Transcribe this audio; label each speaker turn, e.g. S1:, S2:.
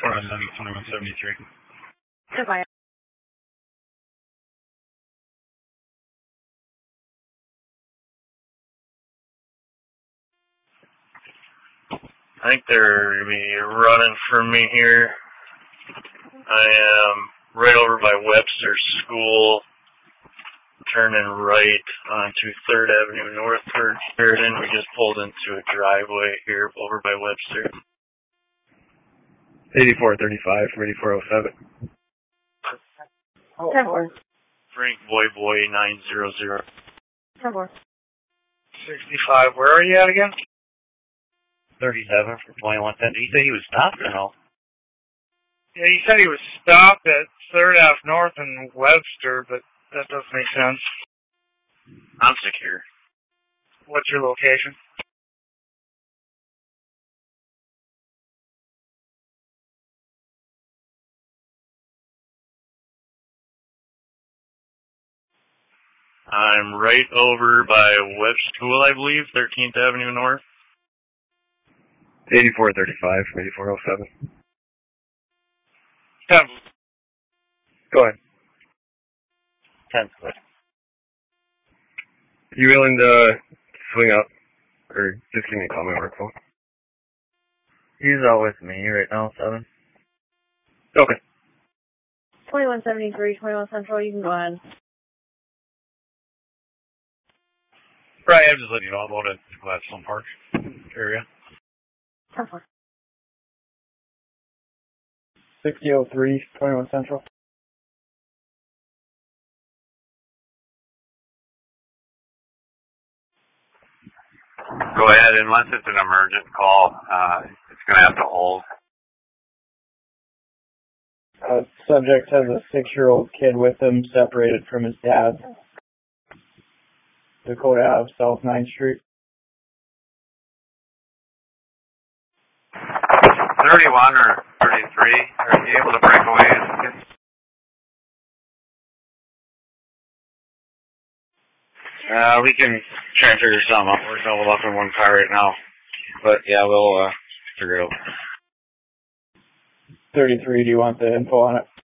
S1: 2173.
S2: Goodbye.
S3: I think they're going to be running for me here. I am right over by Webster School, turning right onto 3rd Avenue North for Sheridan. We just pulled into a driveway here over by Webster.
S1: 8435 from 8407.
S2: 10-4.
S3: Frank Boy 900.
S2: 10-4.
S4: 65. Where are you at again?
S3: 37 for 2110. Did he say he was stopped or no?
S4: Yeah, he said he was stopped at 3rd Ave North and Webster, but that doesn't make sense.
S3: I'm secure.
S4: What's your location?
S3: I'm right over by Webster School, I believe, 13th Avenue North.
S1: 8435 from 8407.
S4: 10.
S1: Go ahead.
S3: 10th foot.
S1: You willing to swing up? Or just give me a call, my work phone.
S3: He's out with me right now, 7.
S1: Okay.
S2: 2173, 21 Central, you can go ahead.
S1: Right, I'm just letting you know I'm out at Gladstone Park area.
S2: 10-4.
S5: 6003, 21 Central.
S6: Go ahead, unless it's an emergent call, it's going to have to hold.
S5: Subject has a 6-year-old kid with him, separated from his dad. Dakota Ave, South 9th Street.
S6: 31 or 33, are you able to break away?
S3: We can try and figure something out. We're doubled up in one car right now. But yeah, we'll figure it out.
S5: 33, do you want the info on it?